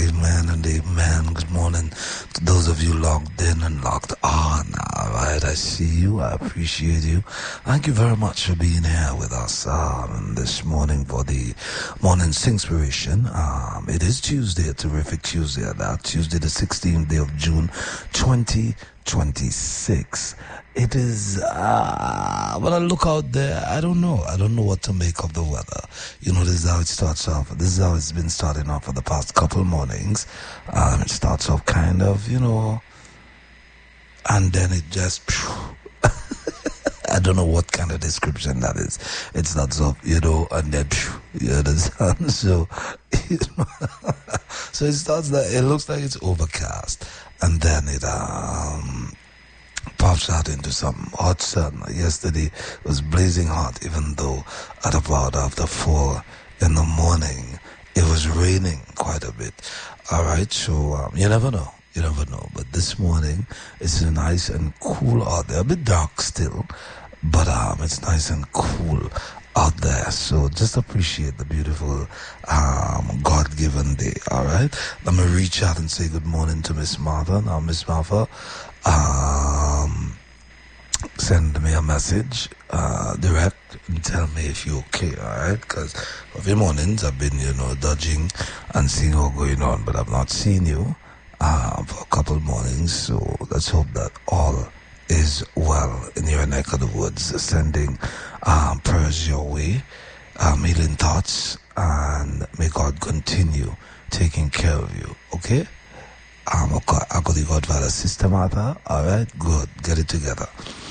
Amen and amen. Good morning to those of you logged in and logged on. All right, I see you. I appreciate you. Thank you very much for being here with us this morning for the morning Singspiration. It is Tuesday, a terrific Tuesday at that. Tuesday, the 16th day of June, 2026. It is, when I look out there, I don't know what to make of the weather. You know, this is how it starts off. This is how it's been starting off for the past couple mornings. It starts off kind of, you know, and then it just, I don't know what kind of description that is. It starts off, you know, and then, you understand? So, you know, so it starts that, it looks like it's overcast, and then it, pops out into some hot sun. Yesterday it was blazing hot, even though at about after 4 in the morning it was raining quite a bit. Alright, so you never know. But this morning it's nice and cool out there. A bit dark still, but it's nice and cool out there. So just appreciate the beautiful God-given day. Alright, let me reach out and say good morning to Miss Martha. Now Miss Martha, send me a message direct and tell me if you're okay. Alright, because a few mornings I've been, you know, dodging and seeing what's going on, but I've not seen you for a couple mornings. So let's hope that all is well in your neck of the woods. Sending prayers your way, healing thoughts, and may God continue taking care of you. Okay, I got the Godfather, Sister Martha. Alright, good, get it together.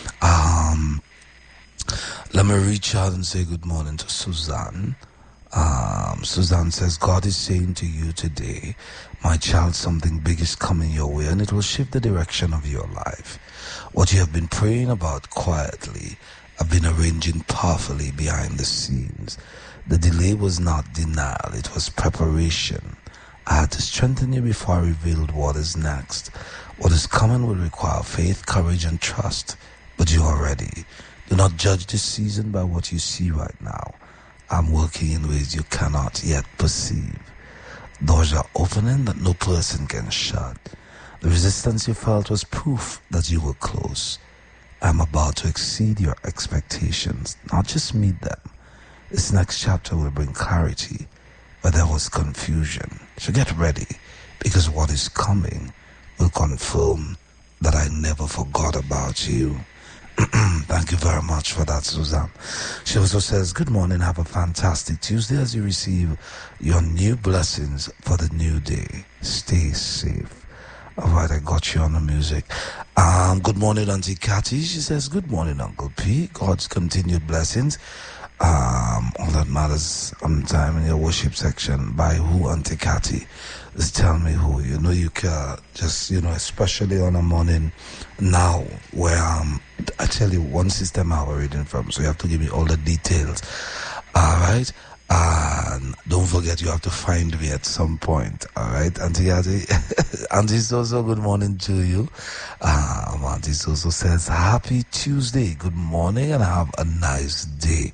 Let me reach out and say good morning to Suzanne. Suzanne says, God is saying to you today, my child, something big is coming your way, and it will shift the direction of your life. What you have been praying about quietly, I've been arranging powerfully behind the scenes. The delay was not denial, it was preparation. I had to strengthen you before I revealed what is next. What is coming will require faith, courage, and trust, but you are ready. Do not judge this season by what you see right now. I'm working in ways you cannot yet perceive. Doors are opening that no person can shut. The resistance you felt was proof that you were close. I'm about to exceed your expectations, not just meet them. This next chapter will bring clarity where there was confusion. So get ready, because what is coming will confirm that I never forgot about you. Thank you very much for that, Suzanne. She also says, good morning, have a fantastic Tuesday as you receive your new blessings for the new day. Stay safe. Alright, I got you on the music. Good morning, Auntie Cathy. She says, good morning, Uncle P. God's continued blessings. All that matters time in your worship section. By who, Auntie Cathy? Just tell me who. You know you can just, you know, especially on a morning now where I tell you one system I was reading from, so you have to give me all the details. Alright? And don't forget you have to find me at some point. Alright, Auntie Cathy? Auntie Soso, good morning to you. Auntie Soso says, happy Tuesday. Good morning and have a nice day.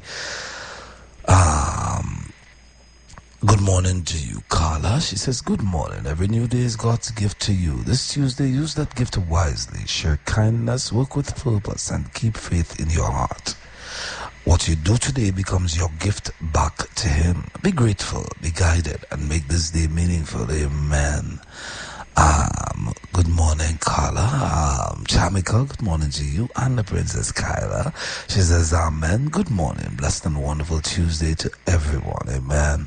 Good morning to you, Carla. She says, good morning. Every new day is God's gift to you. This Tuesday, use that gift wisely. Share kindness, work with purpose, and keep faith in your heart. What you do today becomes your gift back to Him. Be grateful, be guided, and make this day meaningful. Amen. Good morning, Carla. Chamika, good morning to you. And the Princess Kyla. She says, amen. Good morning. Blessed and wonderful Tuesday to everyone. Amen.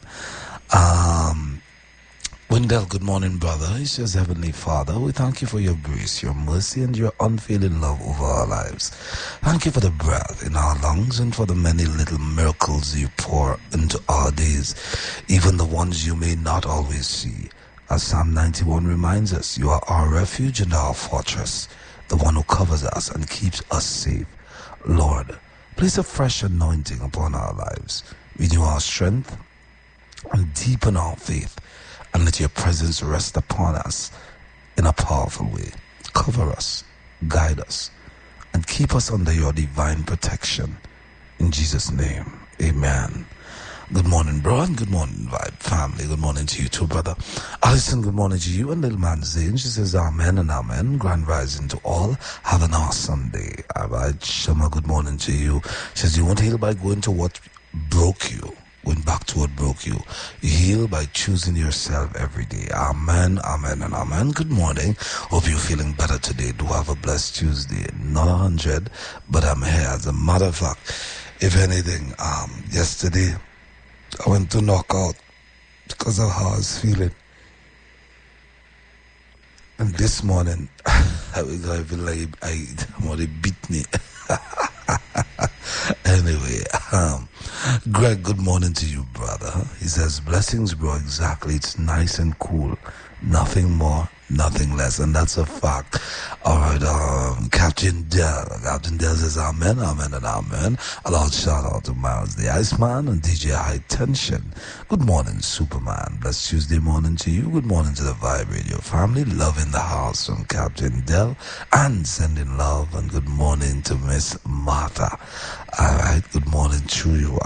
Wendell, good morning, brother. He says, Heavenly Father, we thank you for your grace, your mercy, and your unfailing love over our lives. Thank you for the breath in our lungs and for the many little miracles you pour into our days, even the ones you may not always see. As Psalm 91 reminds us, you are our refuge and our fortress, the one who covers us and keeps us safe. Lord, place a fresh anointing upon our lives. Renew our strength and deepen our faith, and let your presence rest upon us in a powerful way. Cover us, guide us, and keep us under your divine protection. In Jesus' name, amen. Good morning, bro, and good morning, Vibe family. Good morning to you too, brother. Alison, good morning to you. And little man Zayn, she says, Amen and Amen. Grand rising to all. Have an awesome day. All right, Shema, good morning to you. She says, you won't heal by going to what broke you. Going back to what broke you. You heal by choosing yourself every day. Amen, amen, and amen. Good morning. Hope you're feeling better today. Do have a blessed Tuesday. Not 100, but I'm here. As a matter of fact, if anything, yesterday I went to knock out because of how I was feeling. And this morning, I feel like somebody beat me. Anyway, Greg, good morning to you, brother. He says, blessings, bro. Exactly. It's nice and cool. Nothing more, nothing less. And that's a fact. All right, Captain Dell. Captain Dell says, amen, amen, and amen. A loud shout out to Miles the Iceman and DJ High Tension. Good morning, Superman. Blessed Tuesday morning to you. Good morning to the Vibe Radio family. Love in the house from Captain Dell. And sending love and good morning to Miss Martha. All right, good morning to you.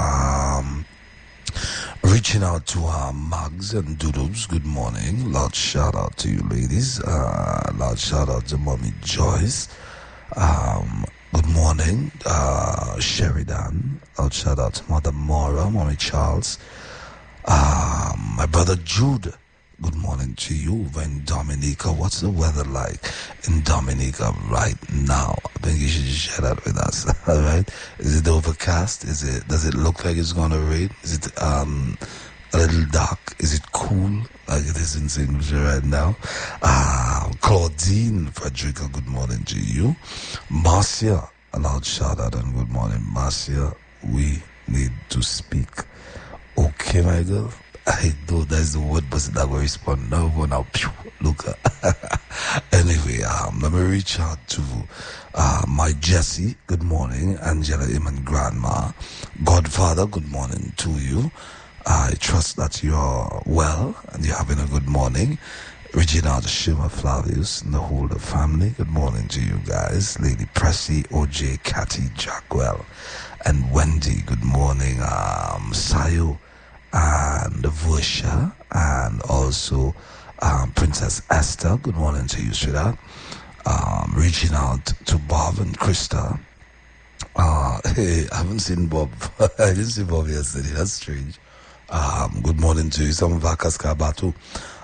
Reaching out to Mugs and Doodles, good morning. Loud shout out to you ladies. Loud shout out to Mommy Joyce. Good morning, Sheridan. Loud shout out to Mother Mora, Mommy Charles. My brother Jude. Good morning to you. We're in Dominica. What's the weather like in Dominica right now? I think you should share that with us. All right. Is it overcast? Does it look like it's gonna rain? Is it a little dark? Is it cool like it is in St. Lucia right now? Claudine Frederica, good morning to you. Marcia, a loud shout out and good morning, Marcia. We need to speak. Okay, my girl. I know that's the word, but that will respond now. Now, look. Anyway, let me reach out to my Jessie. Good morning, Angela Iman Grandma. Godfather, good morning to you. I trust that you're well and you're having a good morning. Regina Shima Flavius and the whole of family. Good morning to you guys. Lady Pressy, OJ, Catty, Jackwell, and Wendy. Good morning, Sayo and Vusha, and also Princess Esther. Good morning to you, sweetheart. Reaching out to Bob and Krista. Hey, I haven't seen Bob. I didn't see Bob yesterday. That's strange. Good morning to you. Some Vakas Kabatu.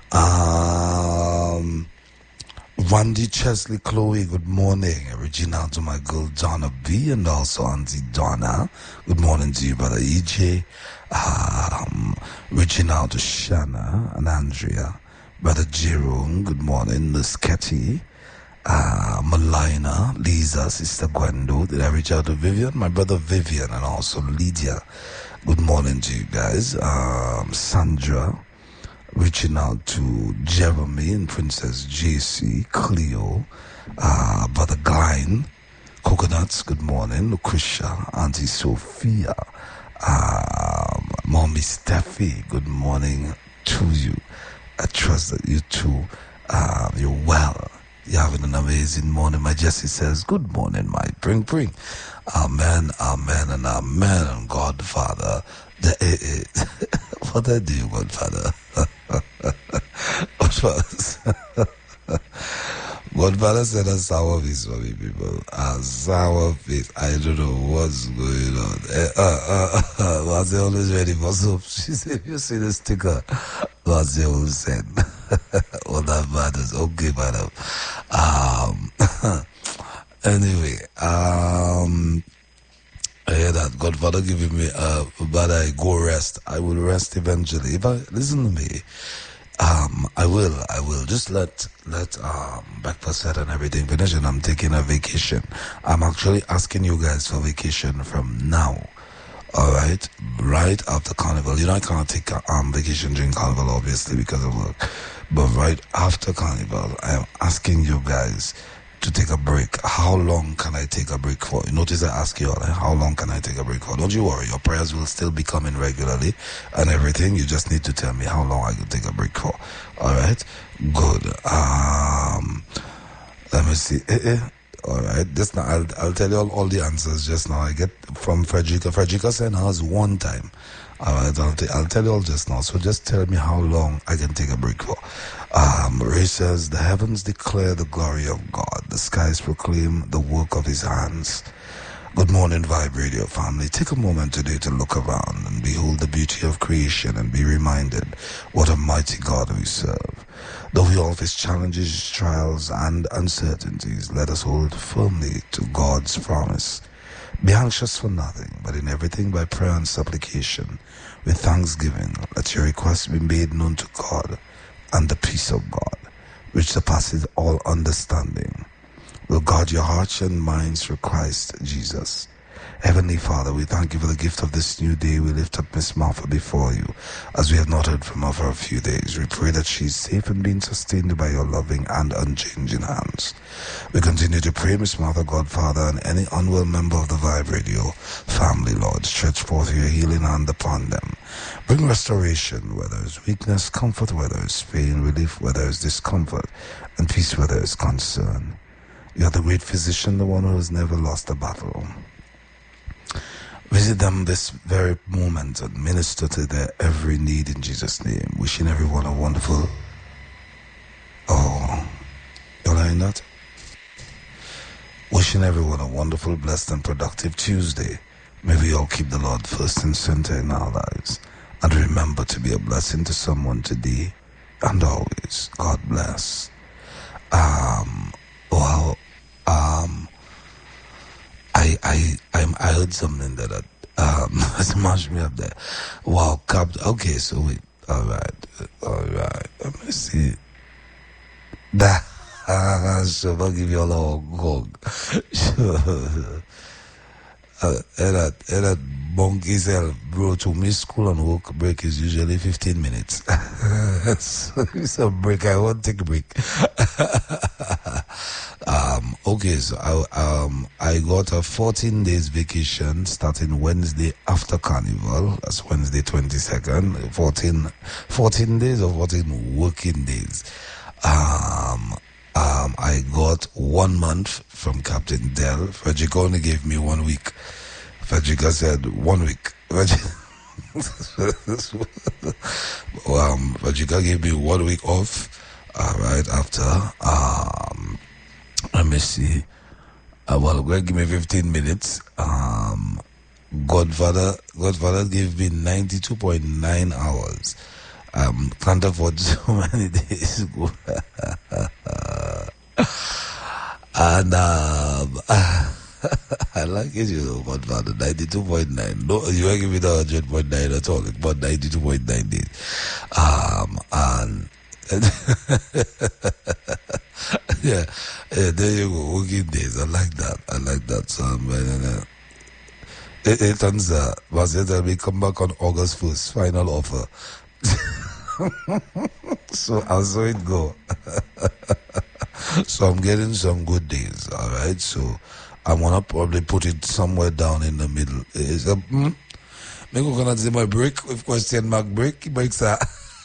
Randy Chesley Chloe, good morning. Reaching out to my girl Donna B and also Auntie Donna. Good morning to you, brother EJ. Reaching out to Shanna and Andrea. Brother Jerome, good morning. Miss Ketty. Malina, Lisa, Sister Gwendo. Did I reach out to Vivian? My brother Vivian and also Lydia. Good morning to you guys. Sandra. Reaching out to Jeremy and Princess JC, Cleo, Brother Glenn, Coconuts, good morning, Lucretia, Auntie Sophia, Mommy Steffi, good morning to you. I trust that you too, you're well. You're having an amazing morning. My Jessie says, good morning, my bring. Amen, amen, and amen. And Godfather, what I do, Godfather? Godfather said a sour face for me, people. A sour face. I don't know what's going on. Was always ready for soup? She said, if you see the sticker, was always said. All that matters. Okay, madam. Anyway, I hear that Godfather giving me but I go rest. I will rest eventually. If I listen to me, I will just let breakfast set and everything finish, and I'm taking a vacation. I'm actually asking you guys for vacation from now. Alright? Right after Carnival. You know I can't take vacation during Carnival obviously because of work. But right after Carnival, I am asking you guys to take a break. How long can I take a break for? You notice I ask you all, how long can I take a break for? Don't you worry, your prayers will still be coming regularly and everything. You just need to tell me how long I can take a break for. Alright? Good. Let me see. Alright, just now I'll tell you all the answers just now. I get from Frederica. Frederica said hers one time. All right, I'll tell you all just now. So just tell me how long I can take a break for. Ray says, the heavens declare the glory of God. The skies proclaim the work of his hands. Good morning, Vibe Radio family. Take a moment today to look around and behold the beauty of creation and be reminded what a mighty God we serve. Though we all face challenges, trials, and uncertainties, let us hold firmly to God's promise. Be anxious for nothing, but in everything by prayer and supplication, with thanksgiving, let your requests be made known to God, and the peace of God, which surpasses all understanding, will guard your hearts and minds through Christ Jesus. Heavenly Father, we thank you for the gift of this new day. We lift up Miss Martha before you, as we have not heard from her for a few days. We pray that she is safe and being sustained by your loving and unchanging hands. We continue to pray, Miss Martha, Godfather, and any unwell member of the Vibe Radio family, Lord. Stretch forth your healing hand upon them. Bring restoration, whether it's weakness, comfort, whether it's pain, relief, whether it's discomfort, and peace, whether it's concern. You are the great physician, the one who has never lost a battle. Visit them this very moment and minister to their every need in Jesus' name. Wishing everyone a wonderful... Oh, you're lying that? Wishing everyone a wonderful, blessed, and productive Tuesday. May we all keep the Lord first and center in our lives. And remember to be a blessing to someone today and always. God bless. I heard something that smashed me up there. Wow, okay, so wait. All right. Let me see. That so I'll give you all a gong. And that monkey self, bro, to me school and work break is usually 15 minutes. So it's a break. I won't take a break. Okay, so I got a 14 days vacation starting Wednesday after Carnival. That's Wednesday 22nd. 14 days or 14 working days. I got 1 month from Captain Dell. Frederick only gave me 1 week. Frederick said 1 week. Frederick gave me 1 week off. Right after. Let me see. Well, Greg give me 15 minutes. Godfather gave me 92.9 hours. Can't afford so many days. And I like it, you know, Godfather, 92.9. No, you won't give me the 100.9 at all. It's about 92.9 days. Yeah, there you go, working days. I like that. So, it turns out, Marcel may come back on August 1st, final offer. So I saw it go. So I'm getting some good days, alright? So I'm gonna probably put it somewhere down in the middle. Maybe I'm gonna say my break with question mark break. Breaks that.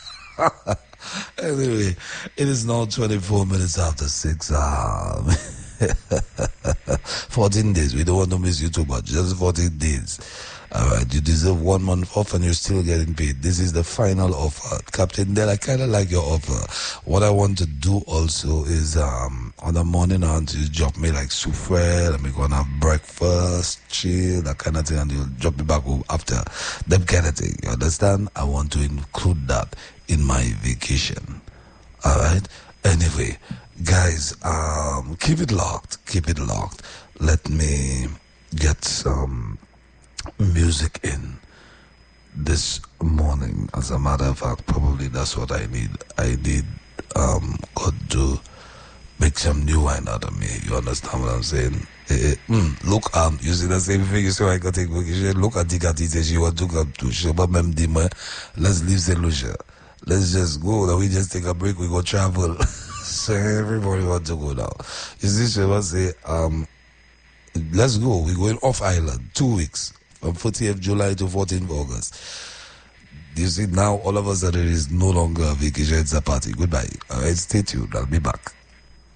Anyway, it is now 24 minutes after 6. 14 days. We don't want to miss you too much. Just 14 days. Alright, you deserve 1 month off and you're still getting paid. This is the final offer. Captain Dell, I kind of like your offer. What I want to do also is, on the morning on, you drop me like souffle, and we're gonna have breakfast, chill, that kind of thing, and you'll drop me back home after. That kind of thing. You understand? I want to include that in my vacation. Alright? Anyway, guys, keep it locked. Let me get some music in this morning. As a matter of fact, probably that's what I need. I need God to make some new wine out of me. You understand what I'm saying? Look, you see the same thing. You see, I got to take vacation. Look at Tika says she want to come to Sheba Memdima. Let's leave St. Lucia. Let's just go. Then we just take a break. We go travel. So everybody want to go now. You see, Sheba say, let's go. We're going off island 2 weeks. From 40th July to 14th August. You see, now all of a sudden it is no longer a vacation, it's a party. Goodbye. Alright, stay tuned. I'll be back.